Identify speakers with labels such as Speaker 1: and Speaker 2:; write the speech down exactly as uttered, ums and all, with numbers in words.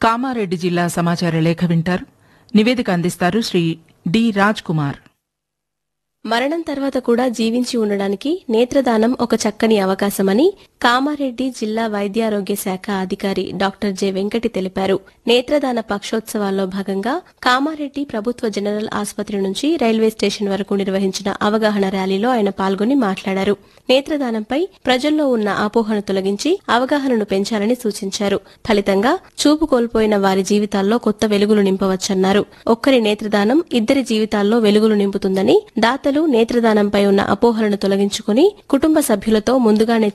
Speaker 1: కామారెడ్డి జిల్లా సమాచార లేఖ వింటారు. నివేదిక అందిస్తారు శ్రీ డి రాజ్ కుమార్.
Speaker 2: మరణం తర్వాత కూడా జీవించి ఉండడానికి నేత్రదానం ఒక చక్కని అవకాశమని కామారెడ్డి జిల్లా వైద్యారోగ్య శాఖ అధికారి డాక్టర్ జె వెంకటి తెలిపారు. నేత్రదాన పక్షోత్సవాల్లో భాగంగా కామారెడ్డి ప్రభుత్వ జనరల్ ఆసుపత్రి నుంచి రైల్వే స్టేషన్ వరకు నిర్వహించిన అవగాహన ర్యాలీలో ఆయన పాల్గొని మాట్లాడారు. నేత్రదానంపై ప్రజల్లో ఉన్న అపోహను తొలగించి అవగాహనను పెంచాలని సూచించారు. ఫలితంగా చూపు కోల్పోయిన వారి జీవితాల్లో కొత్త వెలుగులు నింపవచ్చన్నారు. ఒక్కరి నేత్రదానం ఇద్దరి జీవితాల్లో వెలుగులు నింపుతుందని, దాతలు నేత్రదానంపై ఉన్న అపోహలను తొలగించుకుని కుటుంబ సభ్యులతో ముందుగానే